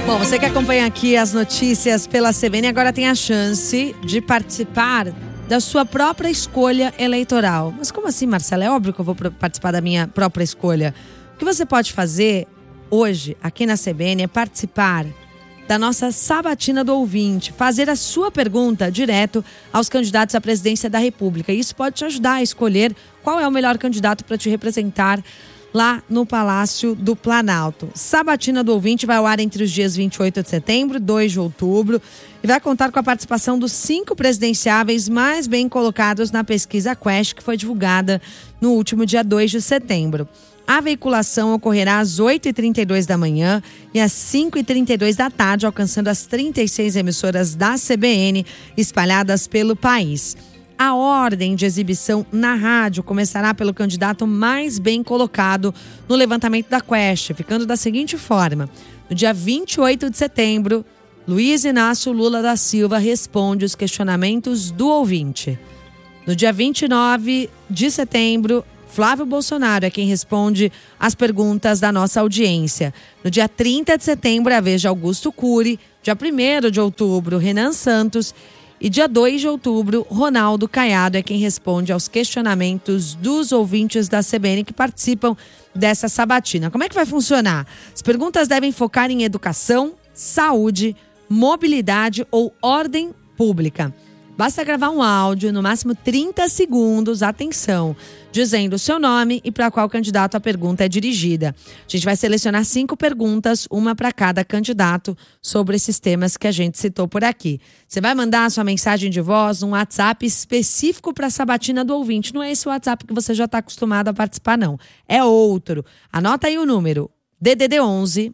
Bom, você que acompanha aqui as notícias pela CBN agora tem a chance de participar da sua própria escolha eleitoral. Mas como assim, Marcela? É óbvio que eu vou participar da minha própria escolha. O que você pode fazer hoje, aqui na CBN, é participar da nossa sabatina do ouvinte, fazer a sua pergunta direto aos candidatos à presidência da República. Isso pode te ajudar a escolher qual é o melhor candidato para te representar lá no Palácio do Planalto. Sabatina do Ouvinte vai ao ar entre os dias 28 de setembro e 2 de outubro e vai contar com a participação dos 5 presidenciáveis mais bem colocados na pesquisa Quest, que foi divulgada no último dia 2 de setembro. A veiculação ocorrerá às 8h32 da manhã e às 5h32 da tarde, alcançando as 36 emissoras da CBN espalhadas pelo país. A ordem de exibição na rádio começará pelo candidato mais bem colocado no levantamento da Quest, ficando da seguinte forma. No dia 28 de setembro, Luiz Inácio Lula da Silva responde os questionamentos do ouvinte. No dia 29 de setembro, Flávio Bolsonaro é quem responde as perguntas da nossa audiência. No dia 30 de setembro, é a vez de Augusto Cury. Dia 1º de outubro, Renan Santos. E dia 2 de outubro, Ronaldo Caiado é quem responde aos questionamentos dos ouvintes da CBN que participam dessa sabatina. Como é que vai funcionar? As perguntas devem focar em educação, saúde, mobilidade ou ordem pública. Basta gravar um áudio, no máximo 30 segundos, atenção, dizendo o seu nome e para qual candidato a pergunta é dirigida. A gente vai selecionar 5 perguntas, uma para cada candidato, sobre esses temas que a gente citou por aqui. Você vai mandar a sua mensagem de voz num WhatsApp específico para a sabatina do ouvinte. Não é esse WhatsApp que você já está acostumado a participar, não. É outro. Anota aí o número. DDD 11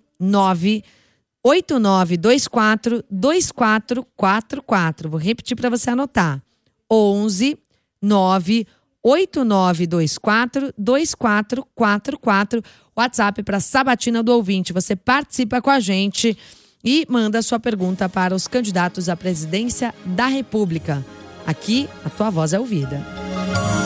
989242444. Vou repetir para você anotar. 11 989242444. WhatsApp para sabatina do ouvinte. Você participa com a gente e manda sua pergunta para os candidatos à presidência da República. Aqui, a tua voz é ouvida.